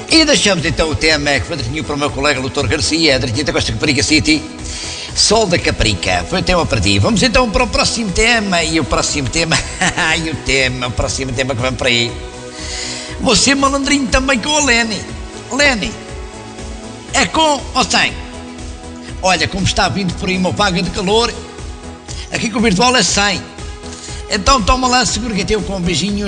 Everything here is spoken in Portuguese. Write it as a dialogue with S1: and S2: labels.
S1: E deixamos então o tema que foi definido para o meu colega Dr. Garcia, direito com esta Caparica City. Sol da Caparica, foi o tema para ti. Vamos então para o próximo tema. E o próximo tema, o próximo tema que vem para aí. Você malandrinho também com a Leni. Leni, é com ou sem? Olha, como está vindo por aí uma vaga de calor, aqui com o virtual é 100. Então toma lá, segura que eu com um beijinho.